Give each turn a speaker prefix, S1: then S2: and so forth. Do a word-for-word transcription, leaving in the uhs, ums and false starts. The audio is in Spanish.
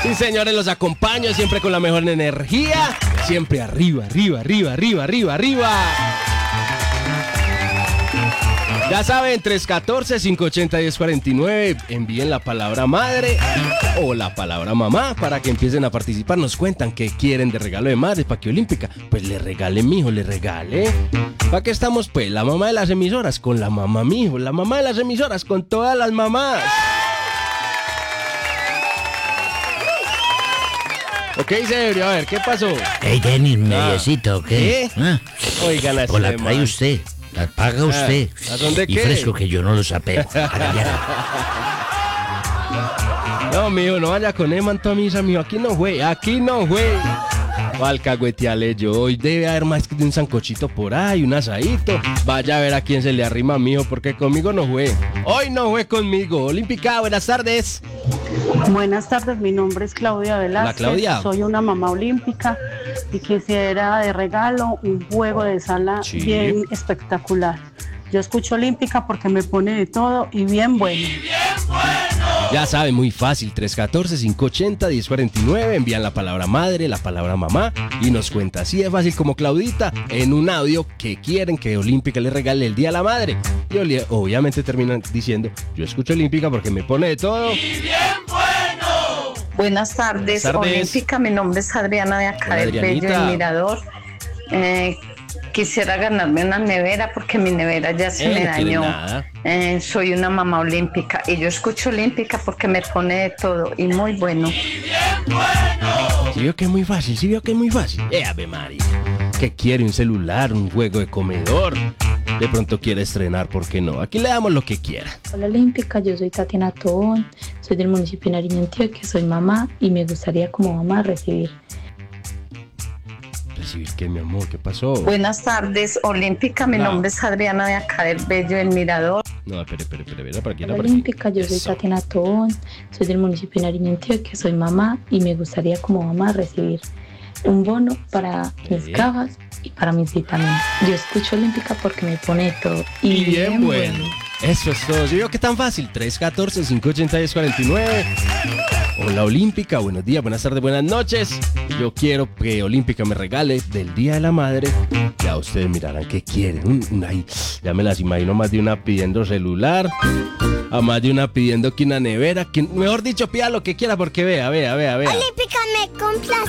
S1: Sí, señores, los acompaño siempre con la mejor energía. Siempre arriba, arriba, arriba, arriba, arriba, arriba. Ya saben, tres uno cuatro, cinco ocho cero, uno cero cuatro nueve. Envíen la palabra madre o la palabra mamá para que empiecen a participar. Nos cuentan qué quieren de regalo de madre para que Olímpica pues le regale, mijo, le regale. ¿Para qué estamos pues? La mamá de las emisoras con la mamá, mijo. La mamá de las emisoras con todas las mamás. Ok, serio, a ver, ¿qué pasó?
S2: Hey, Denis, mediecito, ¿qué?
S1: ¿Qué?
S2: ¿Ah?
S1: Oigan,
S2: O la trae usted, la paga usted.
S1: ¿a dónde
S2: y
S1: qué?
S2: fresco que yo no lo sapeo.
S1: No, mijo, no vaya con el manto a misa, mijo. Aquí no fue, aquí no fue. O alcahueteale yo. Hoy debe haber más que un sancochito por ahí, un asadito. Vaya a ver a quién se le arrima, mijo, porque conmigo no fue. Hoy no fue conmigo. Olímpica, buenas tardes.
S3: Buenas tardes, mi nombre es Claudia Velázquez.
S1: Hola, Claudia.
S3: Soy una mamá olímpica y quisiera de regalo un juego de sala
S1: Sí.
S3: bien espectacular. Yo escucho Olímpica porque me pone de todo y bien bueno.
S1: Ya saben, muy fácil, tres uno cuatro, cinco ocho cero, uno cero cuatro nueve, envían la palabra madre, la palabra mamá y nos cuenta así de fácil como Claudita en un audio que quieren que Olímpica le regale el día a la madre. Y oli- obviamente terminan diciendo, yo escucho Olímpica porque me pone de todo.
S4: Buenas tardes,
S1: Buenas tardes.
S4: Olímpica, mi nombre es Adriana de acá
S1: Hola,
S4: del Bello
S1: Adrianita.
S4: del Mirador. Eh, quisiera ganarme una nevera porque mi nevera ya se
S1: Eh,
S4: me
S1: no quiere
S4: dañó.
S1: nada.
S4: Eh, soy una mamá olímpica y yo escucho Olímpica porque me pone de todo y muy bueno.
S1: Si vio que es muy fácil, si vio que es muy fácil. Eh, Ave María. ¿Qué quiere? ¿Un celular? ¿Un juego de comedor? De pronto quiere estrenar, ¿por qué no? Aquí le damos lo que quiera.
S5: Hola Olímpica, yo soy Tatiana Tobón, soy del municipio de Nariño, Antioquia, soy mamá y me gustaría como mamá recibir.
S1: ¿Recibir qué, mi amor? ¿Qué pasó?
S4: Buenas tardes, Olímpica, mi
S1: No.
S4: nombre es Adriana de acá del Bello del Mirador.
S1: No, espere, espere, espere, espere, para aquí,
S5: Hola
S1: para aquí.
S5: Olímpica, yo soy
S1: Eso.
S5: Tatiana Tobón, soy del municipio de Nariño, Antioquia, soy mamá y me gustaría como mamá recibir un bono para mis
S1: Sí.
S5: gafas y para mis vitaminas. Yo escucho Olímpica porque me pone de todo y,
S1: Y bien bueno. Eso es todo. ¿Sí vio que tan fácil? tres uno cuatro, cinco ocho cero, uno cero cuatro nueve. Hola Olímpica, buenos días, buenas tardes, buenas noches. Yo quiero que Olímpica me regale del Día de la Madre. Ya ustedes mirarán qué quieren. Un- un- ay, ya me las imagino más de una pidiendo celular, a más de una pidiendo que una nevera. Que, mejor dicho, pida lo que quiera porque vea, vea, vea, vea.
S6: Olímpica me complace.